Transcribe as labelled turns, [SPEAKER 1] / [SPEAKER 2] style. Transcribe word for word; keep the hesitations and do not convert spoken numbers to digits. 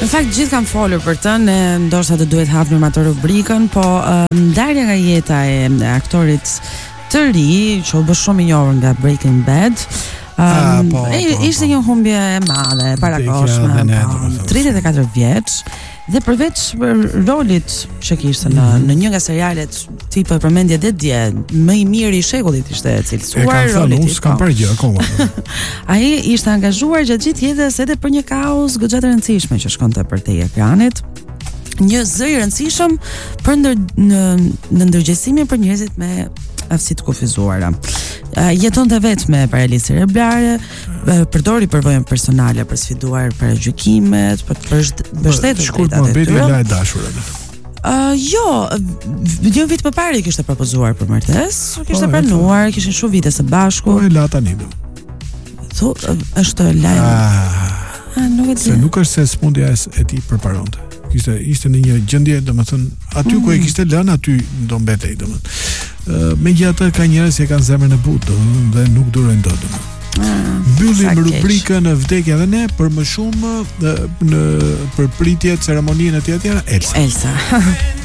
[SPEAKER 1] Në fakt gjithë kanë folur për të, ne ndoshta do duhet hapim atë rubrikën, po uh, ndarja nga jeta e aktorit të ri, që u bë shumë i njohur nga Breaking Bad. Um,
[SPEAKER 2] ah, po, po,
[SPEAKER 1] ishte
[SPEAKER 2] po.
[SPEAKER 1] një humbje e madhe, parakoshme, tridhjetë e katër vjeç, dhe përveç rolit që kishte në në një nga serialet tipe përmendje dhe dje, më i miri i shekullit ishte cilësuar roli i tij.
[SPEAKER 2] S'kam parë gjë akoma.
[SPEAKER 1] Ai ishte angazhuar gjatë gjithë jetës edhe për një kauzë goxha të rëndësishme që shkonte përtej ekranit. Një zë i rëndësishëm për ndër, në, në ndërgjegjësimin për njerëzit me aftësi të kufizuara. Uh, jetonte vetë me paralizë cerebrale, uh, përdori përvojën personale për sfiduar paragjykimet, për të mbështetur
[SPEAKER 2] shkurt më bëri la e dashur atë.
[SPEAKER 1] Uh, jo, një vit më parë i kishte propozuar për martesë, kishte pranuar, kishin shumë vite së bashku.
[SPEAKER 2] Po e la tani do.
[SPEAKER 1] Thu, është lajm.
[SPEAKER 2] Ah,
[SPEAKER 1] ah, nuk e di.
[SPEAKER 2] Se nuk është se smundja e tij përparonte. Kishte ishte në një gjendje, domethënë, aty mm. ku e kishte lënë, aty do mbetej, domethënë. Uh, megjithatë ka njerëz që kanë zemrën e butë dhe nuk durojnë dot, domethënë. Mbyllim rubrikën në vdekja dhe ne për më shumë në përpritje ceremoninë e tjetër Elsa.
[SPEAKER 1] Elsa.